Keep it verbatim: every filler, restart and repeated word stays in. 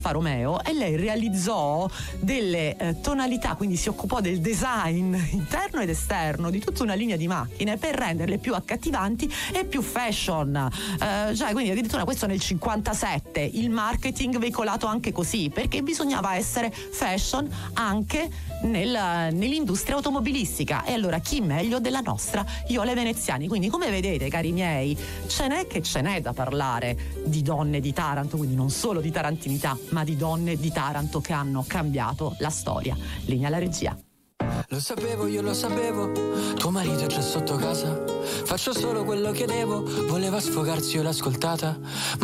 Alfa Romeo, e lei realizzò delle eh, tonalità, quindi si occupò del design interno ed esterno di tutta una linea di macchine per renderle più accattivanti e più fashion, eh, cioè quindi addirittura questo nel cinquantasette, il marketing veicolato anche così, perché bisognava essere fashion anche nel, nell'industria automobilistica. E allora chi meglio della nostra Iole Veneziani? Quindi come vedete, cari miei, ce n'è che ce n'è da parlare di donne di Taranto, quindi non solo di tarantinità, ma di donne di Taranto che hanno cambiato la storia. Linea alla regia. Lo sapevo, io lo sapevo, tuo marito è già sotto casa. Faccio solo quello che devo, voleva sfogarsi, io l'ho ascoltata.